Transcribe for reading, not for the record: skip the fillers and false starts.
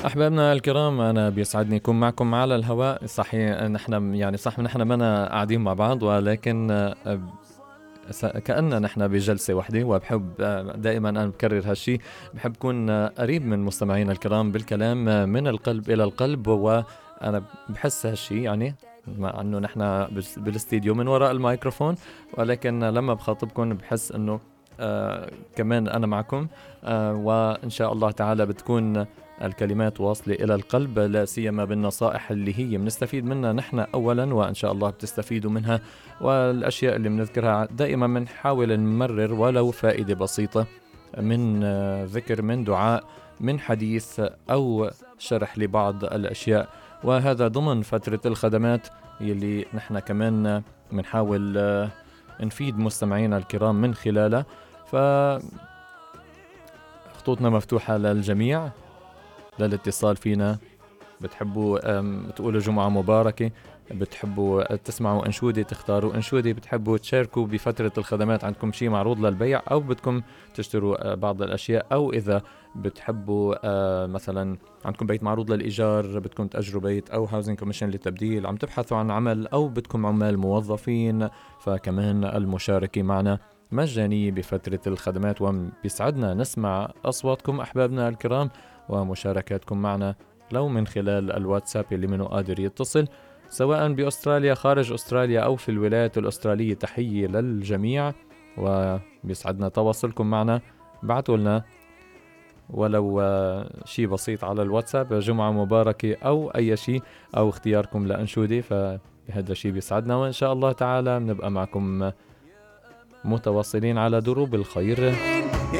أحبابنا الكرام، أنا بيسعدني أكون معكم على الهواء. صحيح نحن يعني صح نحن ما قاعدين مع بعض، ولكن كأننا نحن بجلسة واحدة. وبحب دائما أنا بكرر هالشي، بحب أكون قريب من مستمعينا الكرام بالكلام من القلب إلى القلب. وأنا بحس هالشي يعني مع أنه نحن بالاستديو من وراء الميكروفون، ولكن لما بخاطبكم بحس أنه كمان أنا معكم. وإن شاء الله تعالى بتكون الكلمات واصلة إلى القلب، لا سيما بالنصائح اللي هي بنستفيد منها نحن أولا، وإن شاء الله بتستفيدوا منها. والأشياء اللي بنذكرها دائما بنحاول نمرر ولو فائدة بسيطة من ذكر، من دعاء، من حديث، أو شرح لبعض الأشياء. وهذا ضمن فترة الخدمات يلي نحن كمان بنحاول نفيد مستمعينا الكرام من خلالها. فخطوطنا مفتوحة للجميع للاتصال فينا. بتحبوا تقولوا جمعة مباركة، بتحبوا تسمعوا أنشودة تختاروا أنشودة، بتحبوا تشاركوا بفترة الخدمات، عندكم شيء معروض للبيع أو بدكم تشتروا بعض الأشياء، أو إذا بتحبوا مثلا عندكم بيت معروض للإيجار، بدكم تأجروا بيت، أو هاوزنج كوميشن للتبديل، عم تبحثوا عن عمل، أو بدكم عمال موظفين، فكمان المشاركة معنا مجانية بفترة الخدمات. وبيسعدنا نسمع أصواتكم أحبابنا الكرام ومشاركاتكم معنا، لو من خلال الواتساب اللي منه قادر يتصل، سواء بأستراليا، خارج أستراليا، أو في الولايات الأسترالية. تحية للجميع وبيسعدنا تواصلكم معنا. بعتوا لنا ولو شيء بسيط على الواتساب، جمعة مباركة أو أي شيء، أو اختياركم لأنشودة، فهذا شيء بيسعدنا. وإن شاء الله تعالى بنبقى معكم متواصلين على دروب الخير.